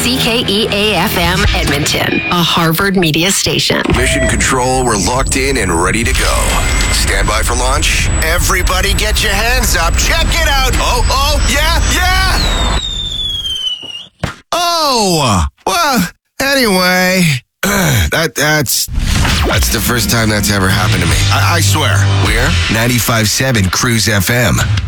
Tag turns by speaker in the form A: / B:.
A: CKEA-FM Edmonton, a Harvard media station.
B: Mission Control, we're locked in and ready to go. Stand by for launch. Everybody get your hands up. Check it out. Oh, yeah. Oh, well, anyway, that's the first time that's ever happened to me. I swear. We're 95.7 Cruise FM.